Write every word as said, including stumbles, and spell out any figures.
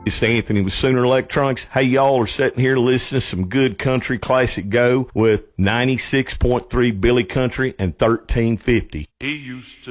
It's Anthony with Sooner Electronics. Hey, y'all are sitting here listening to some good country classic go with ninety-six point three Billy Country and thirteen fifty. He used to